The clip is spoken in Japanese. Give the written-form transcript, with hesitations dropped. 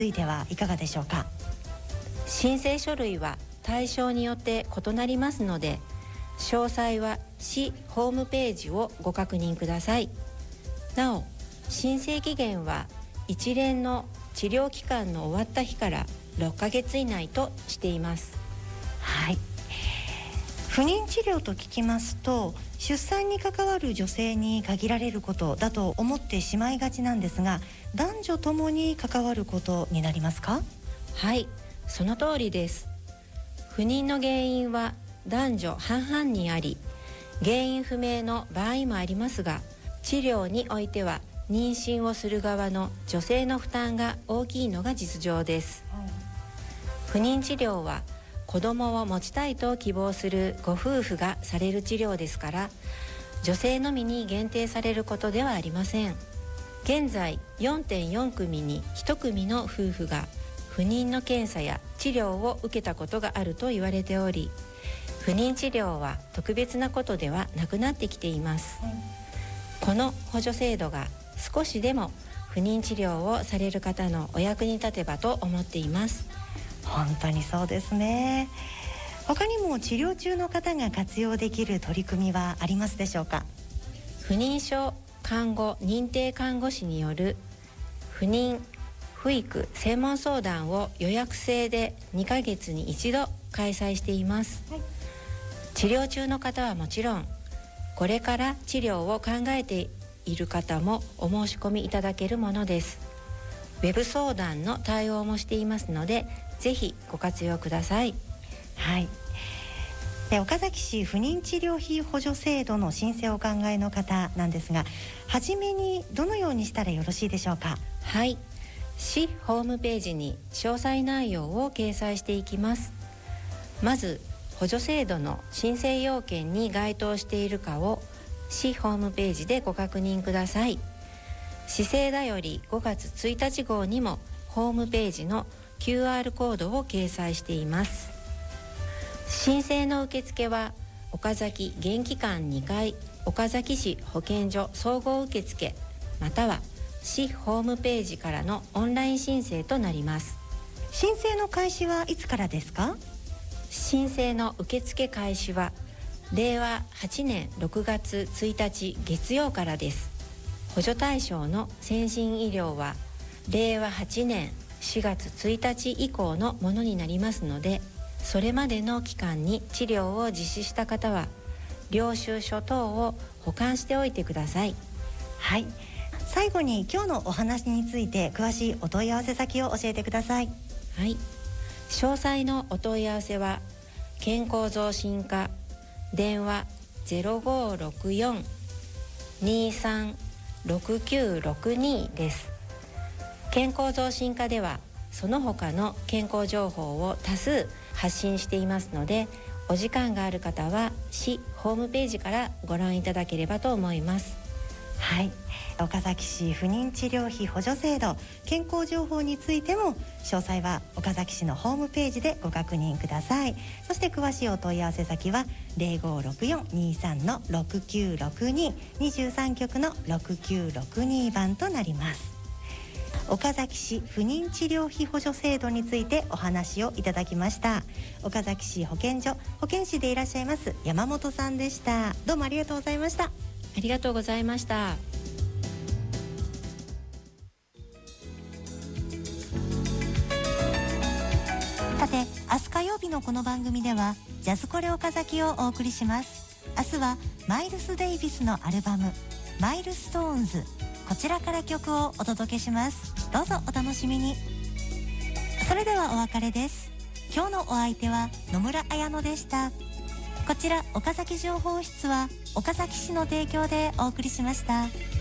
ついてはいかがでしょうか？ 申請書類は対象によって異なりますので、詳細は市ホームページをご確認ください。なお、申請期限は一連の治療期間の終わった日から6ヶ月以内としています。 はい。不妊治療と聞きますと、出産に関わる女性に限られることだと思ってしまいがちなんですが、男女ともに関わることになりますか？ はい、その通りです。不妊の原因は男女半々にあり、原因不明の場合もありますが、治療においては妊娠をする側の女性の負担が大きいのが実情です。不妊治療は子供を持ちたいと希望するご夫婦がされる治療ですから、女性のみに限定されることではありません。現在 4.4 組に1組の夫婦が不妊の検査や治療を受けたことがあると言われており、不妊治療は特別なことではなくなってきています。この補助制度が少しでも不妊治療をされる方のお役に立てばと思っています。 本当にそうですね。他にも治療中の方が活用できる取り組みはありますでしょうか？ 不妊症看護認定看護師による不妊不育専門相談を予約制で2ヶ月に1度開催しています。治療中の方はもちろん、これから治療を考えている方もお申し込みいただけるものです。ウェブ相談の対応もしていますので、ぜひご活用ください。 はい。で、岡崎市不妊治療費補助制度の申請をお考えの方なんですが、初めにどのようにしたらよろしいでしょうか？ はい、市ホームページに詳細内容を掲載していきます。まず補助制度の申請要件に該当しているかを市ホームページでご確認ください。市政だより5月1日号にもホームページの QR コードを掲載しています。申請の受付は岡崎現機関2階岡崎市保健所総合受付または市ホームページからのオンライン申請となります。 申請の開始はいつからですか？ 申請の受付開始は令和8年6月1日月曜からです。補助対象の先進医療は令和8年4月1日以降のものになりますので、それまでの期間に治療を実施した方は領収書等を保管しておいてください。 はい。最後に今日のお話について詳しいお問い合わせ先を教えてください。 はい。詳細のお問い合わせは健康増進課電話 0564-236962 です。健康増進課ではその他の健康情報を多数発信していますので、お時間がある方は市ホームページからご覧いただければと思います。 はい。岡崎市不妊治療費補助制度健康情報についても詳細は岡崎市のホームページでご確認ください。そして詳しいお問い合わせ先は 0564-23-6962 23局の6962番となります。岡崎市不妊治療費補助制度についてお話をいただきました。岡崎市保健所保健師でいらっしゃいます山本さんでした。どうもありがとうございました。 ありがとうございました。 さて、明日火曜日のこの番組ではジャズコレ岡崎をお送りします。明日はマイルス・デイビスのアルバムマイルストーンズ、こちらから曲をお届けします。どうぞお楽しみに。それではお別れです。今日のお相手は野村彩乃でした。こちら岡崎情報室は岡崎市の提供でお送りしました。